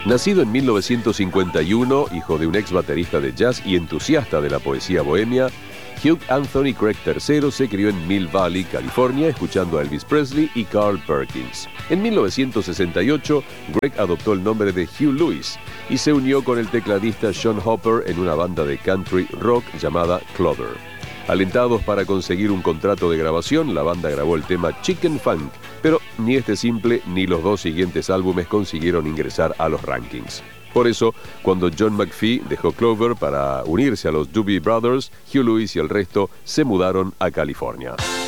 Nacido en 1951, hijo de un ex baterista de jazz y entusiasta de la poesía bohemia, Hugh Anthony Craig III se crió en Mill Valley, California, escuchando a Elvis Presley y Carl Perkins. En 1968, Greg adoptó el nombre de Hugh Lewis y se unió con el tecladista Sean Hopper en una banda de country rock llamada Clover. Alentados para conseguir un contrato de grabación, la banda grabó el tema Chicken Funk, pero ni este simple ni los dos siguientes álbumes consiguieron ingresar a los rankings. Por eso, cuando John McPhee dejó Clover para unirse a los Doobie Brothers, Hugh Lewis y el resto se mudaron a California.